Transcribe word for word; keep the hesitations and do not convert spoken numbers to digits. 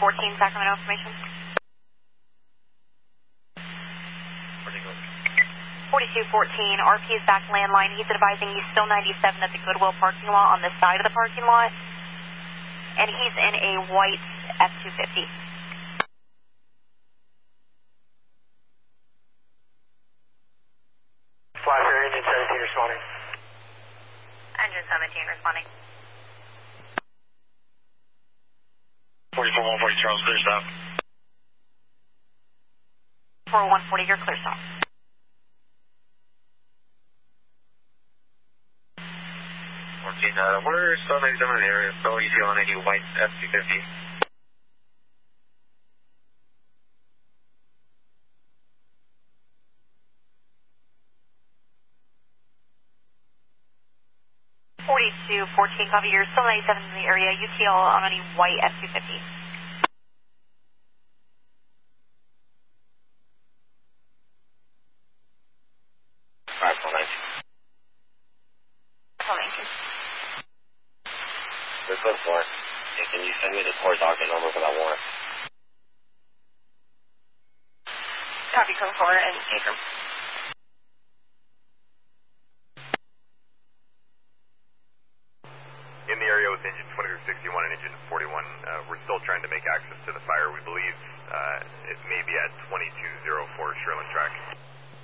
fourteen, Sacramento information. forty-two fourteen, R P is back landline. He's advising he's still ninety-seven at the Goodwill parking lot on the side of the parking lot. And he's in a white F two fifty. Flash Air, engine seventeen responding. Engine seventeen responding. forty-four one forty Charles, clear stop. four one forty, you're clear stop. fourteen, uh, we're still ninety-seven in the area, so you feel on any white F two fifty. forty-two fourteen, copy, you're still ninety-seven in the area, U T L on any white F two fifty. five one nine. This was four. Hey, can you send me the core docket number for that warrant? Copy, code four and Abram. In the area with engine twenty-three sixty-one and engine forty-one, uh, we're still trying to make access to the fire. We believe uh, it may be at twenty-two oh four Sherland Track.